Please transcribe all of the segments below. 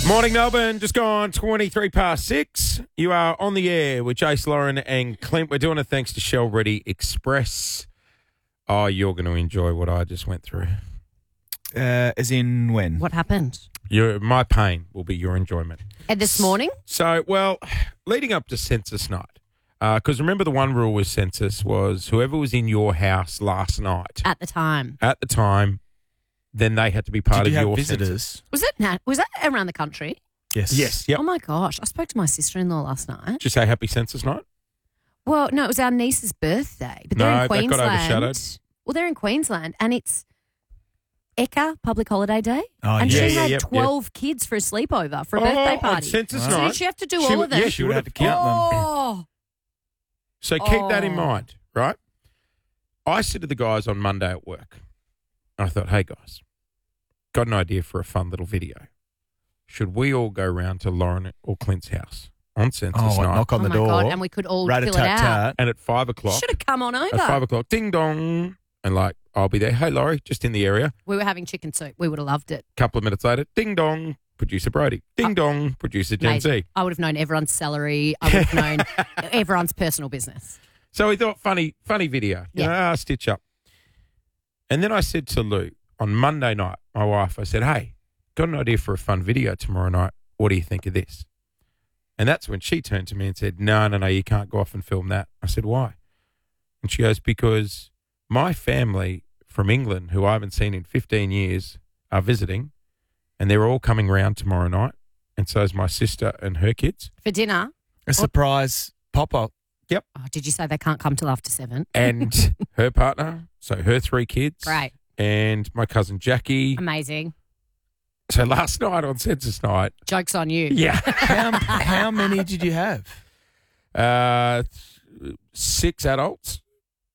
Morning, Melbourne. Just gone 23 past 6. You are on the air with Jace, Lauren and Clint. We're doing it thanks to Shell Ready Express. Oh, you're going to enjoy what I just went through. As in when? What happened? My pain will be your enjoyment. And this morning? So, well, leading up to census night, because remember the one rule with census was whoever was in your house last night. At the time. Then they had to be part Did you of have your visitors? census. Was that around the country? Yes. Yes. Yep. Oh my gosh. I spoke to my sister-in-law last night. Did you say happy census night? Well, no, it was our niece's birthday. But No, they're in that got Queensland. overshadowed. Well, they're in Queensland and it's Eka Public Holiday Day. Oh, and yeah. she had Yep. 12 kids for a sleepover for a birthday on party. census Wow. So night. did she have to do She all would- of them? yeah, She would have to count them. Oh. So keep that in Oh. mind, right? I said to the guys on Monday at work, I thought, hey guys, got an idea for a fun little video. Should we all go round to Lauren or Clint's house on census Oh, night? knock on Oh the my door. God. And we could all fill it out. Rat-a-tat-tat. And at 5 o'clock, Should have come on over. at 5 o'clock, ding dong, and like, I'll be there. Hey, Laurie, just in the area. We were having chicken soup. We would have loved it. Couple of minutes later, ding dong, producer Brody. Ding dong, producer Gen Amazing. Z. I would have known everyone's salary. I would have known everyone's personal business. So we thought, funny video. You Yeah. know, stitch up. And then I said to Lou on Monday night, my wife, I said, hey, got an idea for a fun video tomorrow night. What do you think of this? And that's when she turned to me and said, no, you can't go off and film that. I said, why? And she goes, because my family from England, who I haven't seen in 15 years, are visiting, and they're all coming round tomorrow night. And so is my sister and her kids. For dinner. A surprise pop-up. Oh, did you say they can't come till after 7? And her partner, so her 3 kids. Great. And my cousin Jackie. Amazing. So last night on census night, Joke's on you. yeah, How many did you have? 6 adults,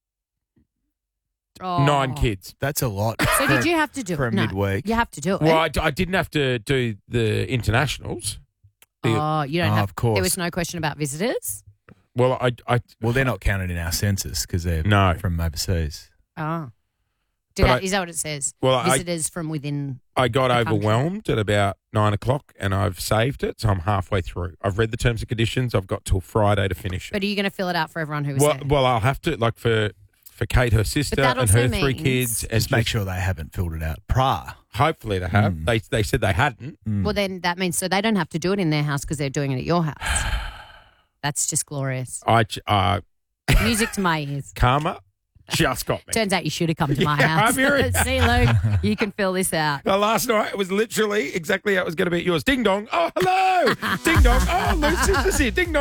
Oh. 9 kids. That's a lot. So did you have to do for it? a midweek? You have to do it. Well, I didn't have to do the internationals. Oh, you don't Oh, have. of course. There was no question about visitors. Well, I Well, they're not counted in our census because they're No. from overseas. Oh. But Is that what it says? Well, Visitors from within. I got the country. overwhelmed at about 9 o'clock, and I've saved it, so I'm halfway through. I've read the terms and conditions. I've got till Friday to finish it. But are you going to fill it out for everyone who was there? Well, I'll have to, like for Kate, her sister, that and her also 3 means- kids, and Just make sure they haven't filled it out prior. hopefully they have. They said they hadn't. Well, then that means so they don't have to do it in their house because they're doing it at your house. That's just glorious. Music to my ears. Karma just got me. Turns out you should have come to my Yeah, house. I'm hearing that. See, Luke, you can fill this out. Well, last night it was literally exactly how it was going to be at yours. Ding dong. Oh, hello. Ding dong. Oh, Lucy's is here. Ding dong.